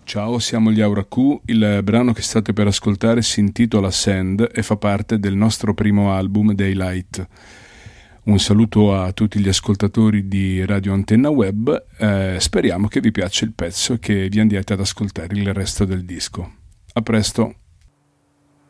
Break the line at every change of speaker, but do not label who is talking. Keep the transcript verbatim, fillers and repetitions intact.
Ciao, siamo gli Aura Q, il brano che state per ascoltare si intitola Sand e fa parte del nostro primo album Daylight. Un saluto a tutti gli ascoltatori di Radio Antenna Web, eh, speriamo che vi piaccia il pezzo e che vi andiate ad ascoltare il resto del disco. A presto!